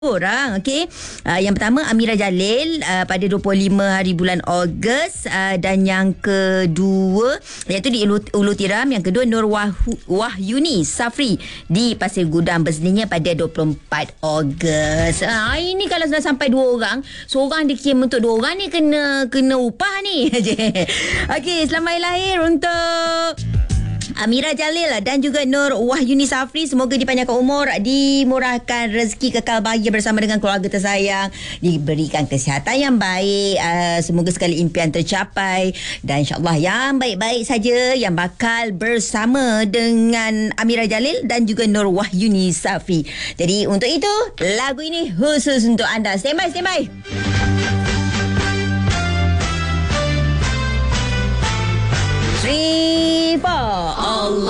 orang, okey. Yang pertama Amira Jalil pada 25 hari bulan Ogos, dan yang kedua iaitu di Ulu Tiram, yang kedua Nur Wahyuni Safri di Pasir Gudang, berseninya pada 24 Ogos. Ini kalau sudah sampai 2 orang, seorang dikirim untuk 2 orang ni kena upah ni. Okey, selamat hari lahir untuk Amira Jalil dan juga Nur Wahyuni Safri. Semoga dipanjangkan umur, dimurahkan rezeki, kekal bahagia bersama dengan keluarga tersayang, diberikan kesihatan yang baik, semoga sekali impian tercapai, dan insyaAllah yang baik-baik saja yang bakal bersama dengan Amira Jalil dan juga Nur Wahyuni Safri. Jadi untuk itu, lagu ini khusus untuk anda. Stand by. 3, 4. Allah